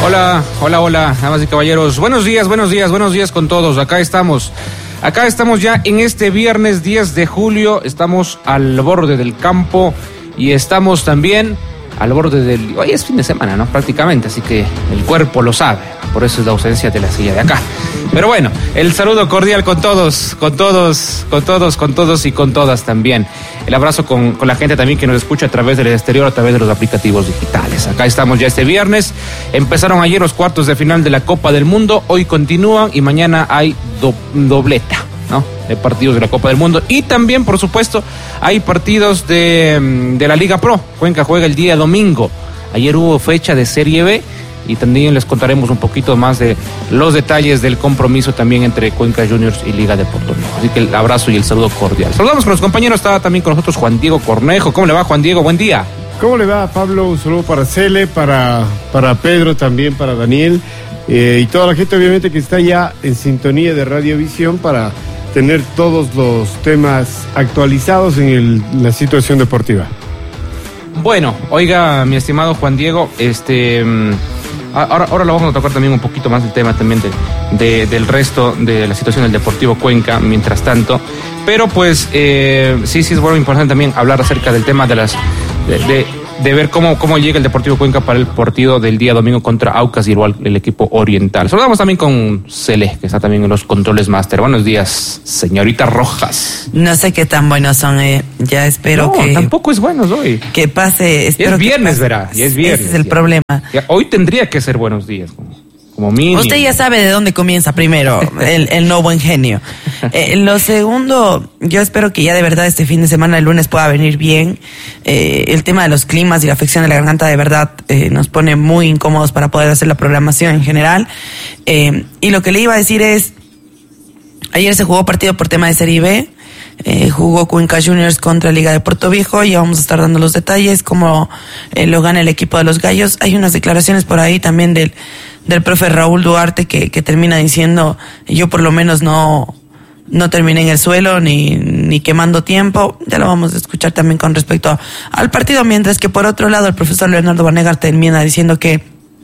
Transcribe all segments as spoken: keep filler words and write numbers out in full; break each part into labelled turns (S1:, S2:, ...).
S1: Hola, hola, hola, damas y caballeros. Buenos días, buenos días, buenos días con todos. Acá estamos. Acá estamos ya en este viernes diez de julio. Estamos al borde del campo y estamos también al borde del... Hoy es fin de semana, ¿no? Prácticamente, así que el cuerpo lo sabe. Por eso es la ausencia de la silla de acá. Pero bueno, el saludo cordial con todos, con todos, con todos, con todos y con todas también. El abrazo con, con la gente también que nos escucha a través del exterior, a través de los aplicativos digitales. Acá estamos ya este viernes. Empezaron ayer los cuartos de final de la Copa del Mundo. Hoy continúan y mañana hay do, dobleta, ¿no? De partidos de la Copa del Mundo. Y también, por supuesto, hay partidos de, de la Liga Pro. Cuenca juega el día domingo. Ayer hubo fecha de Serie B y también les contaremos un poquito más de los detalles del compromiso también entre Cuenca Juniors y Liga de Porto Nuevo. Así que el abrazo y el saludo cordial. Saludamos con los compañeros. Está también con nosotros Juan Diego Cornejo. ¿Cómo le va, Juan Diego? Buen día.
S2: ¿Cómo le va, Pablo? Un saludo para Cele, para, para Pedro, también para Daniel eh, y toda la gente obviamente que está ya en sintonía de Radiovisión para tener todos los temas actualizados en el, la situación deportiva.
S1: Bueno, oiga, mi estimado Juan Diego, este... Ahora, ahora lo vamos a tocar también un poquito más del tema también de, de, del resto de la situación del Deportivo Cuenca, mientras tanto. Pero pues eh, sí, sí es bueno, importante también hablar acerca del tema de las de, de, de ver cómo, cómo llega el Deportivo Cuenca para el partido del día domingo contra Aucas y igual el equipo oriental. Saludamos también con Cele, que está también en los controles máster. Buenos días, señorita Rojas.
S3: No sé qué tan buenos son, eh. ya espero
S1: no,
S3: que...
S1: tampoco es buenos hoy.
S3: Que pase...
S1: Y es viernes, verá, y es viernes.
S3: Ese es el
S1: ya.
S3: problema.
S1: Ya, hoy tendría que ser buenos días, como, como mínimo.
S3: Usted ya sabe de dónde comienza primero el, el no buen genio. Eh, lo segundo, yo espero que ya de verdad este fin de semana, el lunes, pueda venir bien. Eh, el tema de los climas y la afección de la garganta de verdad eh, nos pone muy incómodos para poder hacer la programación en general. Eh, y lo que le iba a decir es, ayer se jugó partido por tema de Serie B. Eh, jugó Cuenca Juniors contra Liga de Puerto Viejo. Ya vamos a estar dando los detalles, cómo eh, lo gana el equipo de los Gallos. Hay unas declaraciones por ahí también del, del profe Raúl Duarte que, que termina diciendo, yo por lo menos no, no terminé en el suelo ni, ni quemando tiempo. Ya lo vamos a escuchar también con respecto a, al partido, mientras que por otro lado el profesor Leonardo Vanegas termina diciendo que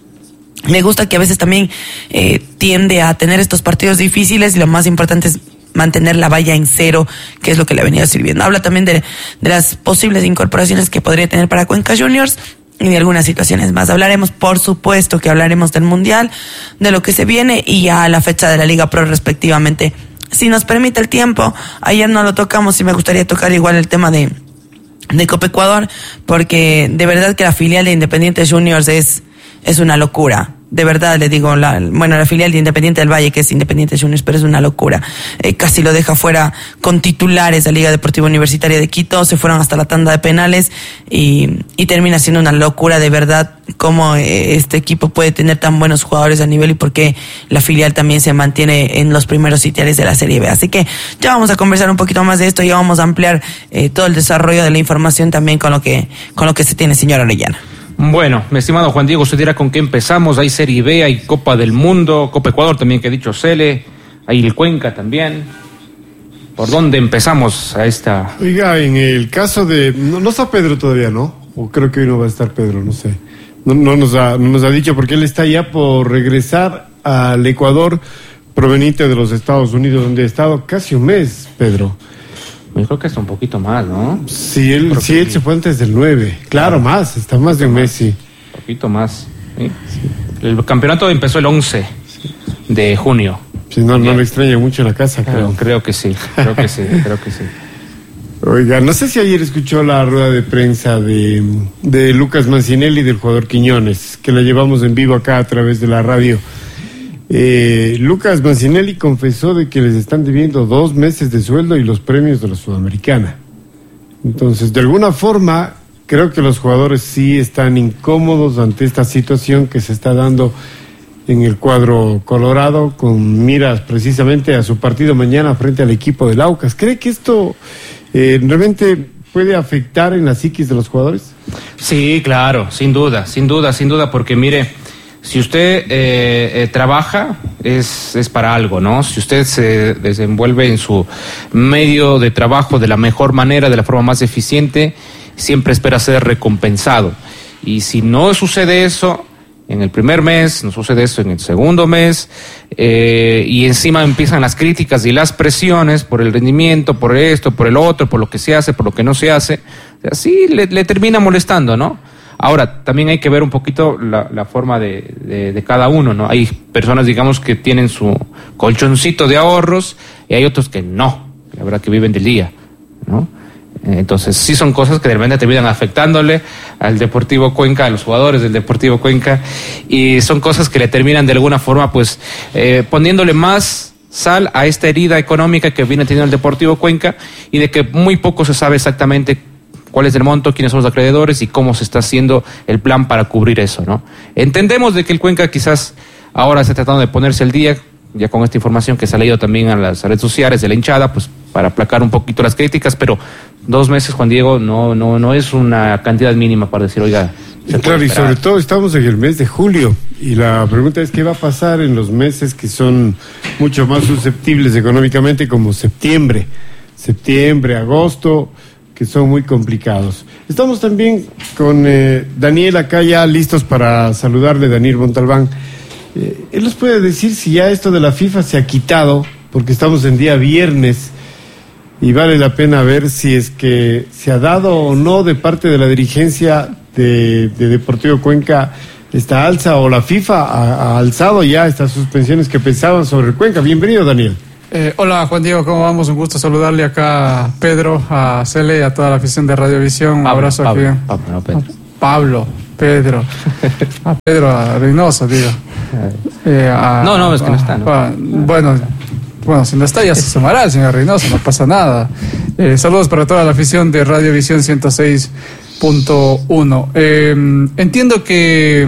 S3: me gusta que a veces también eh, tiende a tener estos partidos difíciles y lo más importante es mantener la valla en cero, que es lo que le ha venido sirviendo. Habla también de, de las posibles incorporaciones que podría tener para Cuenca Juniors y de algunas situaciones más. Hablaremos, por supuesto, que hablaremos del Mundial, de lo que se viene y ya la fecha de la Liga Pro respectivamente. Si nos permite el tiempo, ayer no lo tocamos y me gustaría tocar igual el tema de, de Copa Ecuador, porque de verdad que la filial de Independiente Juniors es, es una locura. De verdad le digo, la, bueno, la filial de Independiente del Valle, que es Independiente Juniors, pero es una locura. Eh, casi lo deja fuera con titulares de Liga Deportiva Universitaria de Quito, se fueron hasta la tanda de penales y, y termina siendo una locura de verdad cómo eh, este equipo puede tener tan buenos jugadores a nivel y por qué la filial también se mantiene en los primeros sitiales de la Serie B. Así que ya vamos a conversar un poquito más de esto y ya vamos a ampliar eh, todo el desarrollo de la información también con lo que, con lo que se tiene, señora Orellana.
S1: Bueno, mi estimado Juan Diego, usted dirá con qué empezamos. Hay Serie B, hay Copa del Mundo, Copa Ecuador también que ha dicho Cele, hay el Cuenca también. ¿Por dónde empezamos a esta...?
S2: Oiga, en el caso de... No, no está Pedro todavía, ¿no? O creo que hoy no va a estar Pedro, no sé. No, no, nos ha, no nos ha dicho porque él está ya por regresar al Ecuador proveniente de los Estados Unidos, donde ha estado casi un mes, Pedro.
S1: Yo creo que está un poquito más, ¿no?
S2: Sí, él, sí, él se fue antes del nueve. Claro, claro, más, está más de un mes, sí.
S1: Un poquito más. ¿Sí? Sí. El campeonato empezó el once sí. de junio.
S2: Sí, no, no le extraña mucho la casa,
S1: claro, creo. Creo que sí, creo que sí, creo que sí.
S2: Oiga, no sé si ayer escuchó la rueda de prensa de, de Lucas Mancinelli y del jugador Quiñones, que la llevamos en vivo acá a través de la radio. Eh, Lucas Mancinelli confesó de que les están debiendo dos meses de sueldo y los premios de la Sudamericana. Entonces, de alguna forma, creo que los jugadores sí están incómodos ante esta situación que se está dando en el cuadro colorado, con miras precisamente a su partido mañana frente al equipo del Aucas. ¿Cree que esto eh, realmente puede afectar en la psiquis de los jugadores?
S1: Sí, claro, sin duda, sin duda, sin duda, porque mire... Si usted eh, eh, trabaja, es, es para algo, ¿no? Si usted se desenvuelve en su medio de trabajo de la mejor manera, de la forma más eficiente, siempre espera ser recompensado. Y si no sucede eso, en el primer mes, no sucede eso en el segundo mes, eh, y encima empiezan las críticas y las presiones por el rendimiento, por esto, por el otro, por lo que se hace, por lo que no se hace. O sea, sí le, le termina molestando, ¿no? Ahora, también hay que ver un poquito la, la forma de, de, de cada uno, ¿no? Hay personas, digamos, que tienen su colchoncito de ahorros y hay otros que no, la verdad que viven del día, ¿no? Entonces sí son cosas que de repente terminan afectándole al Deportivo Cuenca, a los jugadores del Deportivo Cuenca, y son cosas que le terminan de alguna forma pues eh, poniéndole más sal a esta herida económica que viene teniendo el Deportivo Cuenca, y de que muy poco se sabe exactamente cuál es el monto, quiénes son los acreedores y cómo se está haciendo el plan para cubrir eso, ¿no? Entendemos de que el Cuenca quizás ahora está tratando de ponerse al día, ya con esta información que se ha leído también a las redes sociales de la hinchada, pues para aplacar un poquito las críticas, pero dos meses, Juan Diego, no no no es una cantidad mínima para decir, oiga...
S2: Claro, y sobre todo estamos en el mes de julio, y la pregunta es qué va a pasar en los meses que son mucho más susceptibles económicamente, como septiembre, septiembre, agosto, que son muy complicados. Estamos también con eh, Daniel acá ya listos para saludarle, Daniel Montalbán. Eh, él nos puede decir si ya esto de la FIFA se ha quitado, porque estamos en día viernes y vale la pena ver si es que se ha dado o no de parte de la dirigencia de, de Deportivo Cuenca esta alza, o la FIFA ha, ha alzado ya estas suspensiones que pensaban sobre el Cuenca. Bienvenido, Daniel.
S4: Eh, hola, Juan Diego, ¿cómo vamos? Un gusto saludarle acá a Pedro, a Cele y a toda la afición de Radiovisión. Un
S1: Pablo,
S4: abrazo
S1: Pablo,
S4: aquí.
S1: Pablo, no, Pedro.
S4: Pablo, Pedro. A Pedro, a Reynoso, digo. Eh, a,
S1: no, no, es que no está, ¿no?
S4: A, bueno, bueno, si no está ya se sumará el señor Reynoso, no pasa nada. Eh, saludos para toda la afición de Radiovisión ciento seis punto uno. Eh, entiendo que,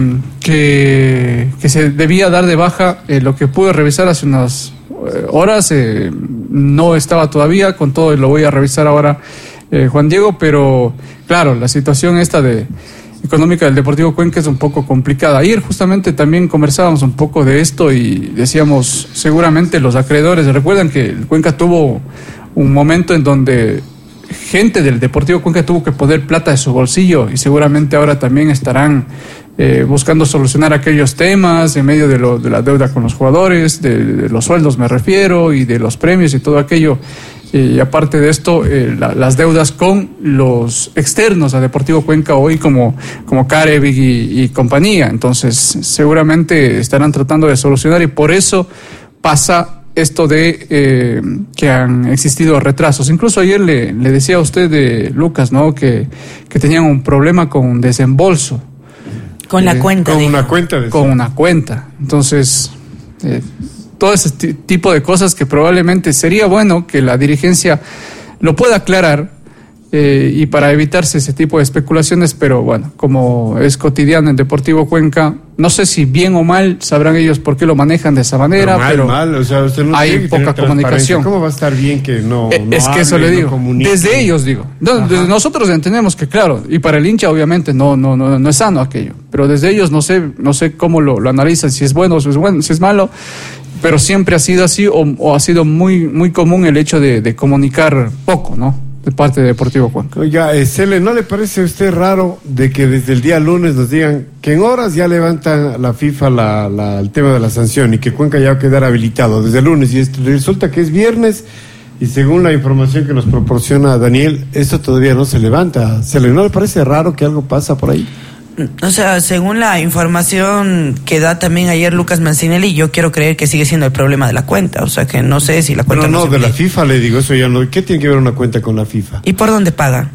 S4: que, que se debía dar de baja eh, lo que pude revisar hace unas eh, horas. Eh, no estaba todavía, con todo lo voy a revisar ahora, eh, Juan Diego, pero claro, la situación esta de económica del Deportivo Cuenca es un poco complicada. Ayer justamente también conversábamos un poco de esto y decíamos, seguramente los acreedores, recuerdan que el Cuenca tuvo un momento en donde gente del Deportivo Cuenca tuvo que poner plata de su bolsillo, y seguramente ahora también estarán eh, buscando solucionar aquellos temas en medio de, lo, de la deuda con los jugadores, de, de los sueldos me refiero, y de los premios y todo aquello. Y aparte de esto, eh, la, las deudas con los externos a Deportivo Cuenca hoy, como, como Carevic y, y compañía. Entonces, seguramente estarán tratando de solucionar, y por eso pasa esto de eh, que han existido retrasos. Incluso ayer le, le decía a usted, de Lucas, ¿no?, que, que tenían un problema con desembolso.
S3: Con eh, la cuenta.
S2: Con
S3: digo.
S2: una cuenta. De
S4: con una cuenta. Entonces, eh, todo ese t- tipo de cosas que probablemente sería bueno que la dirigencia lo pueda aclarar, eh, y para evitarse ese tipo de especulaciones, pero bueno, como es cotidiano en Deportivo Cuenca, no sé si bien o mal sabrán ellos por qué lo manejan de esa manera,
S2: pero, mal,
S4: pero
S2: mal. O sea, usted no
S4: hay
S2: tiene que
S4: poca
S2: tener
S4: comunicación.
S2: ¿Cómo va a estar bien que no,
S4: Eh,
S2: no
S4: es que eso
S2: hable,
S4: le
S2: no
S4: digo,
S2: comunique?
S4: desde ellos digo, no, desde nosotros entendemos que claro, y para el hincha obviamente no no no no es sano aquello, pero desde ellos no sé no sé cómo lo, lo analizan, si es bueno o si es bueno, si es malo, pero siempre ha sido así, o, o ha sido muy muy común el hecho de, de comunicar poco, ¿no?, de parte de Deportivo Cuenca.
S2: Oiga, eh, Cele, ¿no le parece a usted raro de que desde el día lunes nos digan que en horas ya levantan la FIFA la, la, el tema de la sanción y que Cuenca ya va a quedar habilitado desde el lunes, y esto, resulta que es viernes, y según la información que nos proporciona Daniel, esto todavía no se levanta? Cele, ¿no le parece raro que algo pasa por ahí?
S3: O sea, según la información que da también ayer Lucas Mancinelli, yo quiero creer que sigue siendo el problema de la cuenta. O sea, que no sé si la cuenta...
S2: Pero no,
S3: no
S2: de
S3: se...
S2: la FIFA le digo, eso ya no... ¿Qué tiene que ver una cuenta con la FIFA?
S3: ¿Y por dónde paga?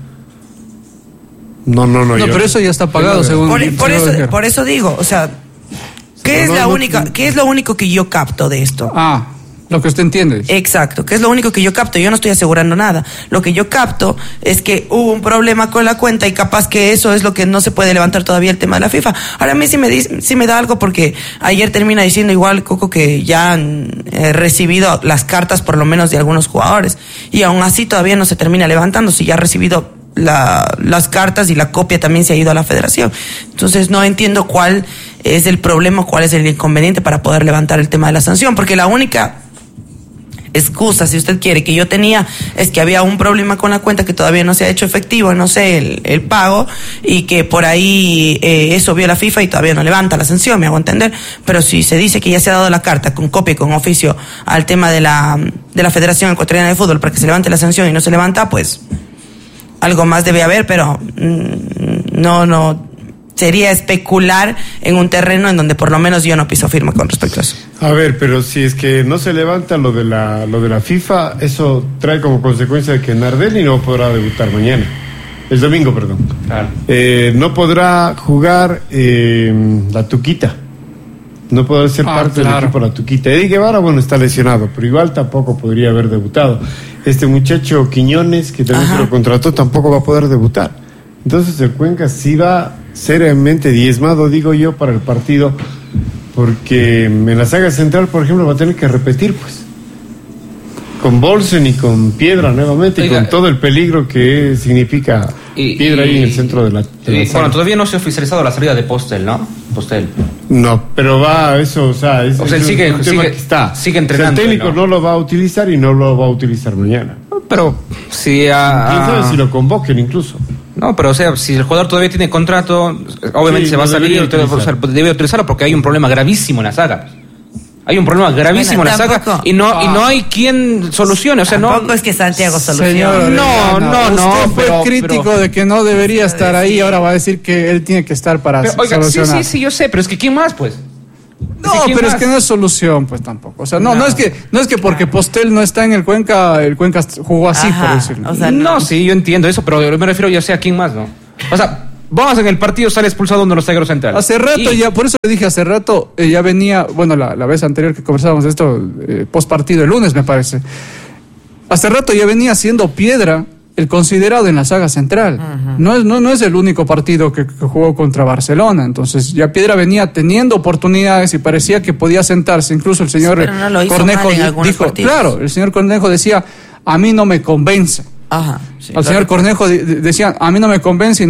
S2: No, no, no.
S4: No,
S2: yo...
S4: pero eso ya está pagado, según...
S3: Por, por,
S4: según
S3: eso, por eso digo, o sea, ¿qué
S2: No,
S3: es
S2: no,
S3: la
S2: no,
S3: única,
S2: no.
S3: qué es lo único que yo capto de esto?
S4: Ah, lo que usted entiende.
S3: Exacto, que es lo único que yo capto. Yo no estoy asegurando nada. Lo que yo capto es que hubo un problema con la cuenta, y capaz que eso es lo que no se puede levantar todavía el tema de la FIFA. Ahora a mí sí me, dice, sí me da algo, porque ayer termina diciendo igual Coco que ya han eh, recibido las cartas por lo menos de algunos jugadores, y aún así todavía no se termina levantando, si ya ha recibido la, las cartas y la copia también se ha ido a la federación. Entonces no entiendo cuál es el problema, cuál es el inconveniente para poder levantar el tema de la sanción, porque la única... excusa, si usted quiere, que yo tenía, es que había un problema con la cuenta que todavía no se ha hecho efectivo, no sé, el, el pago, y que por ahí eh, eso vio la FIFA y todavía no levanta la sanción, me hago entender. Pero si se dice que ya se ha dado la carta con copia y con oficio al tema de la, de la Federación Ecuatoriana de Fútbol para que se levante la sanción y no se levanta, pues algo más debe haber, pero mmm, no, no... sería especular en un terreno en donde por lo menos yo no piso firme con respecto a eso.
S2: A ver, pero si es que no se levanta lo de la lo de la FIFA, eso trae como consecuencia de que Nardelli no podrá debutar mañana. El domingo, perdón.
S1: Claro.
S2: Eh, no podrá jugar eh, la Tuquita. No podrá ser
S4: Ah,
S2: parte
S4: claro.
S2: del equipo la Tuquita. Eddie Guevara, bueno, está lesionado, pero igual tampoco podría haber debutado. Este muchacho Quiñones, que también
S3: Ajá.
S2: se lo contrató, tampoco va a poder debutar. Entonces el Cuenca sí va seriamente diezmado, digo yo, para el partido, porque en la saga central, por ejemplo, va a tener que repetir, pues, con Bolsen y con Piedra nuevamente,
S1: Oiga,
S2: y con todo el peligro que significa
S1: y-
S2: Piedra
S1: y-
S2: ahí en el centro de la, de la
S1: Y,
S2: saga.
S1: bueno, todavía no se ha oficializado la salida de Postel, ¿no? Postel.
S2: No, pero va, eso, o sea, es,
S1: O sea,
S2: es un-
S1: sigue-
S2: un tema
S1: sigue-
S2: que está.
S1: sigue
S2: O
S1: entrenando,
S2: sea, el técnico
S1: ¿no?
S2: ¿no? lo va a utilizar y no lo va a utilizar mañana.
S1: Pero si a,
S2: ¿Quién sabe si lo convoquen incluso?
S1: No, pero o sea, si el jugador todavía tiene contrato, obviamente
S2: Sí,
S1: se va a
S2: lo
S1: salir
S2: debería
S1: y todo, o sea,
S2: utilizar.
S1: debe utilizarlo porque hay un problema gravísimo en la saga. Hay un problema gravísimo
S3: Bueno,
S1: en la saga
S3: tampoco-
S1: y no y no hay quien solucione, o sea, no.
S3: Tampoco es que Santiago solucione.
S4: Señor
S1: No,
S4: Orellana,
S1: no, no,
S4: usted fue
S1: pero-
S4: crítico
S1: pero-
S4: de que no debería estar ahí y ahora va a decir que él tiene que estar para
S1: Pero, oiga, sí,
S4: solucionar.
S1: sí, sí, yo sé, pero es que ¿quién más, pues?
S4: No,
S1: ¿quién
S4: pero
S1: más?
S4: es que no es solución, pues tampoco. O sea, no, no,
S1: No.
S4: es que no es que porque Postel no está en el Cuenca, el Cuenca jugó así,
S3: Ajá,
S4: por decirlo.
S3: o sea,
S1: no.
S3: no.
S1: sí, yo entiendo eso, pero yo me refiero ya sé a quién más, ¿no? O sea, vamos en el partido, sale expulsado uno de los zagueros centrales.
S4: Hace rato
S1: Y-
S4: ya, por eso le dije hace rato, eh, ya venía, bueno, la, la vez anterior que conversábamos de esto, eh, post partido, el lunes me parece. Hace rato ya venía siendo Piedra el considerado en la saga central. no, es, no, no es el único partido que, que jugó contra Barcelona. Entonces ya Piedra venía teniendo oportunidades y parecía que podía sentarse. Incluso el señor
S3: Sí, pero no lo hizo
S4: Cornejo
S3: mal en
S4: di-
S3: algunos
S4: dijo,
S3: partidos.
S4: claro, el señor Cornejo decía, a mí no me convence.
S3: Ajá. sí,
S4: Al
S3: lo
S4: señor
S3: recuerdo.
S4: Cornejo de- de- decía, a mí no me convence.